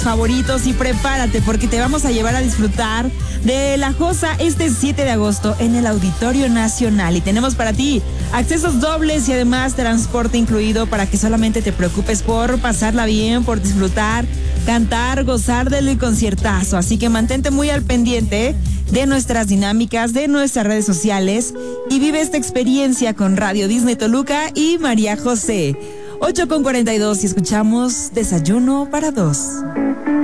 favoritos y prepárate porque te vamos a llevar a disfrutar de La Josa este 7 de agosto en el Auditorio Nacional y tenemos para ti accesos dobles y además transporte incluido para que solamente te preocupes por pasarla bien, por disfrutar, cantar, gozar del conciertazo, así que mantente muy al pendiente de nuestras dinámicas, de nuestras redes sociales y vive esta experiencia con Radio Disney Toluca y María José. 8:42 y escuchamos Desayuno para Dos.